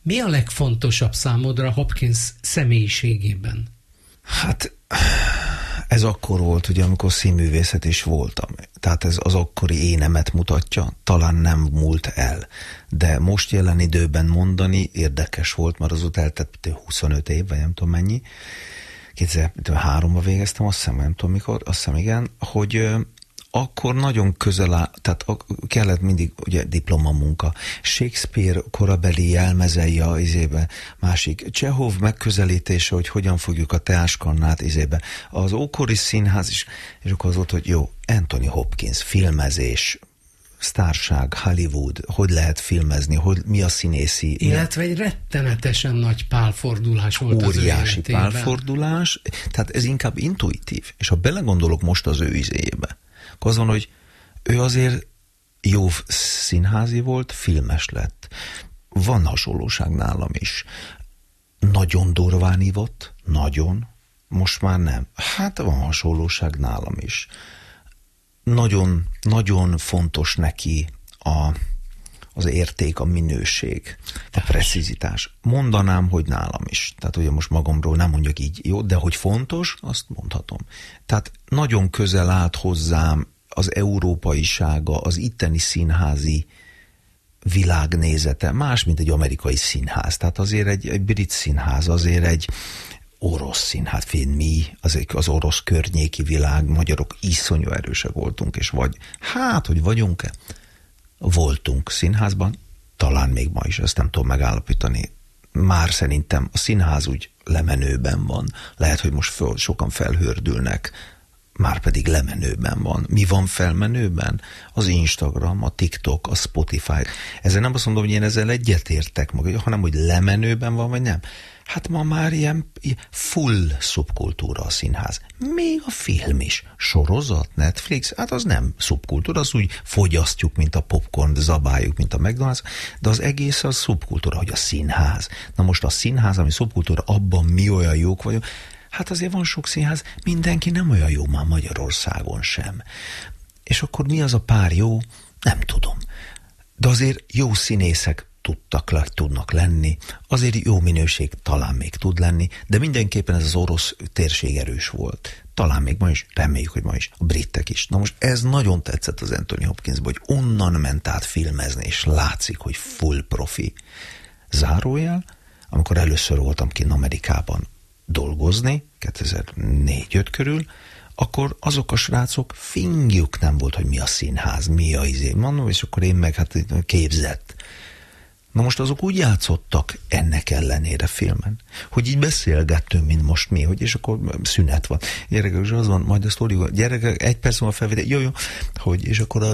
Mi a legfontosabb számodra Hopkins személyiségében? Hát ez akkor volt, ugye, amikor színművészet is voltam. Tehát ez az akkori énemet mutatja, talán nem múlt el. De most jelen időben mondani érdekes volt, mert azóta eltett 25 év, vagy nem tudom mennyi. 2003-ban végeztem, azt hiszem, nem tudom mikor, azt hiszem igen, hogy akkor nagyon közel áll, tehát kellett mindig ugye diplomamunka. Shakespeare korabeli jelmezei a izébe, másik Csehov megközelítése, hogy hogyan fogjuk a teáskannát izébe. Az ókori színház is, és akkor az volt, hogy jó, Anthony Hopkins, filmezés, sztárság, Hollywood, hogy lehet filmezni, hogy mi a színészi... Illetve egy rettenetesen nagy pálfordulás volt az ő életében. Óriási pálfordulás, tehát ez inkább intuitív. És ha belegondolok most az ő izéjébe, akkor az van, hogy ő azért jó színházi volt, filmes lett. Van hasonlóság nálam is. Nagyon durván ívott, nagyon, most már nem. Hát van hasonlóság nálam is. Nagyon, nagyon fontos neki az érték, a minőség, a precizitás. Mondanám, hogy nálam is. Tehát ugye most magamról nem mondjuk így, jó, de hogy fontos, azt mondhatom. Tehát nagyon közel állt hozzám az európaisága, az itteni színházi világnézete. Más, mint egy amerikai színház. Tehát azért egy brit színház, azért egy orosz színház, az orosz környéki világ, magyarok iszonyú erősek voltunk, és hogy vagyunk-e? Voltunk színházban, talán még ma is, ezt nem tudom megállapítani. Már szerintem a színház úgy lemenőben van. Lehet, hogy most sokan felhördülnek, már pedig lemenőben van. Mi van felmenőben? Az Instagram, a TikTok, a Spotify. Ezzel nem azt mondom, hogy én ezzel egyetértek meg, hanem hogy lemenőben van, vagy nem. Hát ma már ilyen full szubkultúra a színház. Még a film is. Sorozat, Netflix, hát az nem szubkultúra, az úgy fogyasztjuk, mint a popcorn, zabáljuk, mint a McDonald's, de az egész az szubkultúra, hogy a színház. Na most a színház, ami szubkultúra, abban mi olyan jók vagyunk. Hát azért van sok színház, mindenki nem olyan jó már Magyarországon sem. És akkor mi az a pár jó? Nem tudom. De azért jó színészek tudnak lenni, azért jó minőség talán még tud lenni, de mindenképpen ez az orosz térség erős volt. Talán még ma is, reméljük, hogy ma is, a britek is. Na most ez nagyon tetszett az Anthony Hopkinsba, hogy onnan ment át filmezni, és látszik, hogy full profi. Zárójel, amikor először voltam kint Amerikában dolgozni, 2004-5 körül, akkor azok a srácok fingjuk nem volt, hogy mi a színház, mi a izé. Mondom, és akkor én meg hát képzett. Na most azok úgy játszottak ennek ellenére filmen, hogy így beszélgettünk, mint most mi, hogy és akkor szünet van. Gyerekek, és az van, majd a sztori, gyerekek, 1 perc múlva felvétel, jó, hogy, és akkor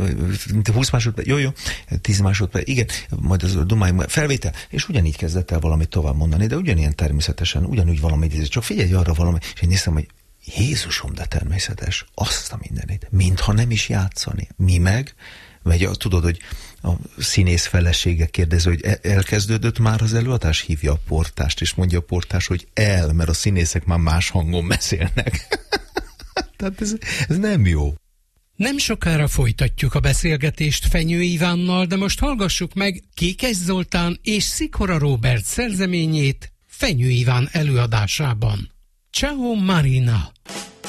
20 másodperc, jó, 10 másodperc, igen, majd az dumáljunk, felvétel, és ugyanígy kezdett el valamit tovább mondani, de ugyanilyen természetesen, ugyanúgy valamit, csak figyelj arra valami, és én néztem, hogy Jézusom, de természetes, azt a mindenit, mintha nem is játszani. Mi meg, vagy tudod, hogy a színész felesége kérdezi, hogy elkezdődött már az előadás, hívja a portást, és mondja a portás, hogy mert a színészek már más hangon beszélnek. Tehát ez nem jó. Nem sokára folytatjuk a beszélgetést Fenyő Ivánnal, de most hallgassuk meg Kékes Zoltán és Szikora Róbert szerzeményét Fenyő Iván előadásában. Ciao Marina!